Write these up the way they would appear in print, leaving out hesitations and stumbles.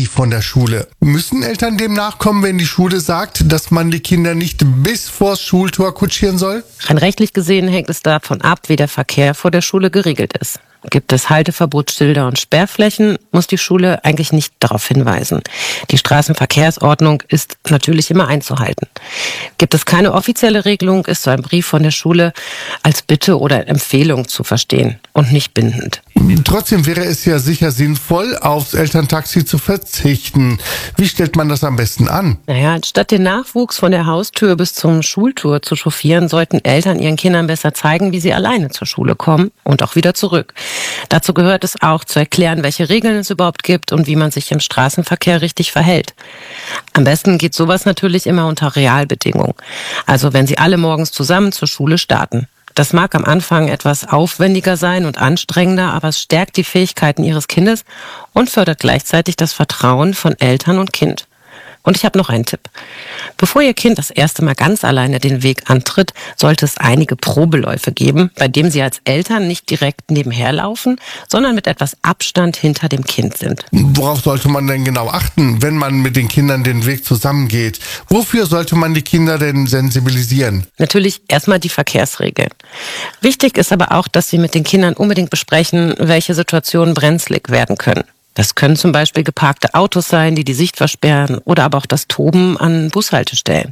Taxi von der Schule. Müssen Eltern dem nachkommen, wenn die Schule sagt, dass man die Kinder nicht bis vors Schultor kutschieren soll? Rein rechtlich gesehen hängt es davon ab, wie der Verkehr vor der Schule geregelt ist. Gibt es Halteverbotsschilder und Sperrflächen, muss die Schule eigentlich nicht darauf hinweisen. Die Straßenverkehrsordnung ist natürlich immer einzuhalten. Gibt es keine offizielle Regelung, ist so ein Brief von der Schule als Bitte oder Empfehlung zu verstehen und nicht bindend. Trotzdem wäre es ja sicher sinnvoll, aufs Elterntaxi zu verzichten. Wie stellt man das am besten an? Statt den Nachwuchs von der Haustür bis zum Schultor zu chauffieren, sollten Eltern ihren Kindern besser zeigen, wie sie alleine zur Schule kommen und auch wieder zurück. Dazu gehört es auch, zu erklären, welche Regeln es überhaupt gibt und wie man sich im Straßenverkehr richtig verhält. Am besten geht sowas natürlich immer unter Realbedingungen. Also wenn sie alle morgens zusammen zur Schule starten. Das mag am Anfang etwas aufwendiger sein und anstrengender, aber es stärkt die Fähigkeiten Ihres Kindes und fördert gleichzeitig das Vertrauen von Eltern und Kind. Und ich habe noch einen Tipp. Bevor Ihr Kind das erste Mal ganz alleine den Weg antritt, sollte es einige Probeläufe geben, bei dem Sie als Eltern nicht direkt nebenher laufen, sondern mit etwas Abstand hinter dem Kind sind. Worauf sollte man denn genau achten, wenn man mit den Kindern den Weg zusammengeht? Wofür sollte man die Kinder denn sensibilisieren? Natürlich erstmal die Verkehrsregeln. Wichtig ist aber auch, dass Sie mit den Kindern unbedingt besprechen, welche Situationen brenzlig werden können. Das können zum Beispiel geparkte Autos sein, die Sicht versperren, oder aber auch das Toben an Bushaltestellen.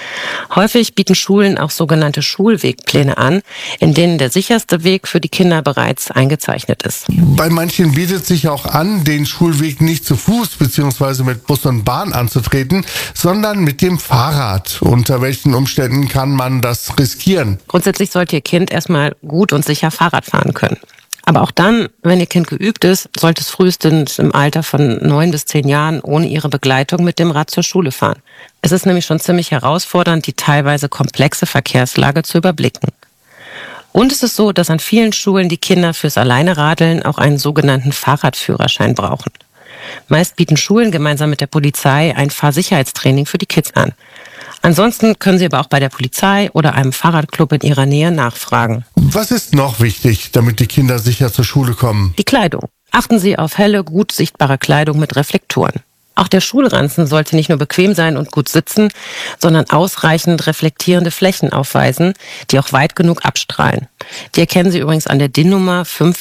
Häufig bieten Schulen auch sogenannte Schulwegpläne an, in denen der sicherste Weg für die Kinder bereits eingezeichnet ist. Bei manchen bietet sich auch an, den Schulweg nicht zu Fuß bzw. mit Bus und Bahn anzutreten, sondern mit dem Fahrrad. Unter welchen Umständen kann man das riskieren? Grundsätzlich sollte Ihr Kind erstmal gut und sicher Fahrrad fahren können. Aber auch dann, wenn Ihr Kind geübt ist, sollte es frühestens im Alter von 9 bis 10 Jahren ohne Ihre Begleitung mit dem Rad zur Schule fahren. Es ist nämlich schon ziemlich herausfordernd, die teilweise komplexe Verkehrslage zu überblicken. Und es ist so, dass an vielen Schulen die Kinder fürs Alleineradeln auch einen sogenannten Fahrradführerschein brauchen. Meist bieten Schulen gemeinsam mit der Polizei ein Fahrsicherheitstraining für die Kids an. Ansonsten können Sie aber auch bei der Polizei oder einem Fahrradclub in Ihrer Nähe nachfragen. Was ist noch wichtig, damit die Kinder sicher zur Schule kommen? Die Kleidung. Achten Sie auf helle, gut sichtbare Kleidung mit Reflektoren. Auch der Schulranzen sollte nicht nur bequem sein und gut sitzen, sondern ausreichend reflektierende Flächen aufweisen, die auch weit genug abstrahlen. Die erkennen Sie übrigens an der DIN-Nummer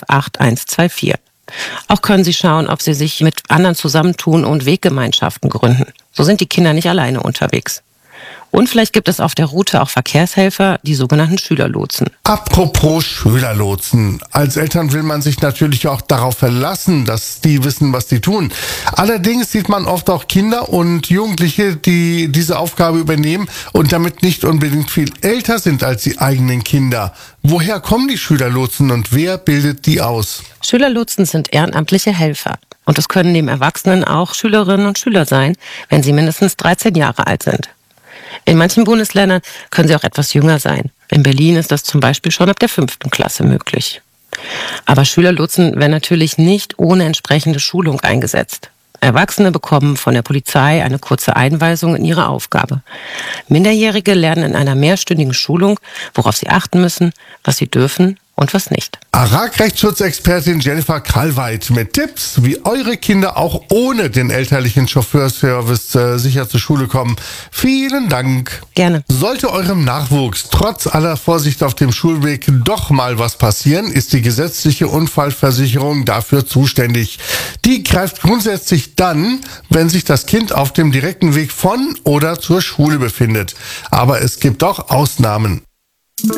58124. Auch können Sie schauen, ob Sie sich mit anderen zusammentun und Weggemeinschaften gründen. So sind die Kinder nicht alleine unterwegs. Und vielleicht gibt es auf der Route auch Verkehrshelfer, die sogenannten Schülerlotsen. Apropos Schülerlotsen. Als Eltern will man sich natürlich auch darauf verlassen, dass die wissen, was die tun. Allerdings sieht man oft auch Kinder und Jugendliche, die diese Aufgabe übernehmen und damit nicht unbedingt viel älter sind als die eigenen Kinder. Woher kommen die Schülerlotsen und wer bildet die aus? Schülerlotsen sind ehrenamtliche Helfer. Und es können neben Erwachsenen auch Schülerinnen und Schüler sein, wenn sie mindestens 13 Jahre alt sind. In manchen Bundesländern können sie auch etwas jünger sein. In Berlin ist das zum Beispiel schon ab der 5. Klasse möglich. Aber Schülerlotsen werden natürlich nicht ohne entsprechende Schulung eingesetzt. Erwachsene bekommen von der Polizei eine kurze Einweisung in ihre Aufgabe. Minderjährige lernen in einer mehrstündigen Schulung, worauf sie achten müssen, was sie dürfen und was nicht. ARAG-Rechtsschutzexpertin Jennifer Krallweit mit Tipps, wie eure Kinder auch ohne den elterlichen Chauffeurservice sicher zur Schule kommen. Vielen Dank. Gerne. Sollte eurem Nachwuchs trotz aller Vorsicht auf dem Schulweg doch mal was passieren, ist die gesetzliche Unfallversicherung dafür zuständig. Die greift grundsätzlich dann, wenn sich das Kind auf dem direkten Weg von oder zur Schule befindet. Aber es gibt auch Ausnahmen.